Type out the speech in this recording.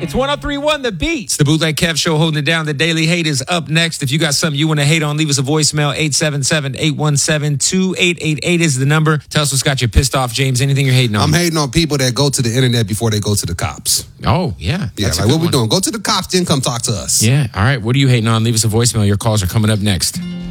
It's 103.1 The Beat. It's the Bootleg Kev Show holding it down. The Daily Hate is up next. If you got something you want to hate on, leave us a voicemail. 877-817-2888 is the number. Tell us what's got you pissed off, James. Anything you're hating on? I'm hating on people that go to the internet before they go to the cops. Oh, yeah. Yeah, like what we doing? Go to the cops, then come talk to us. Yeah. All right. What are you hating on? Leave us a voicemail. Your calls are coming up next.